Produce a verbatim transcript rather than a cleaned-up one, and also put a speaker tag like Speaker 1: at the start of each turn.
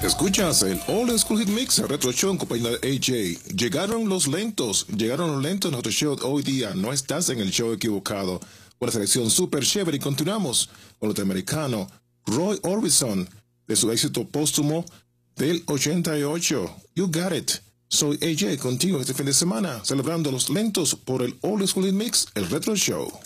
Speaker 1: Escuchas el Old School Hit Mix Retro Show en compañía de A J. Llegaron los lentos, llegaron los lentos en nuestro show hoy día. No estás en el show equivocado. Una selección super chévere y continuamos con el norteamericano Roy Orbison de su éxito póstumo del ochenta y ocho. You Got It. Soy A J contigo este fin de semana celebrando los lentos por el Old School Hit Mix, el Retro Show.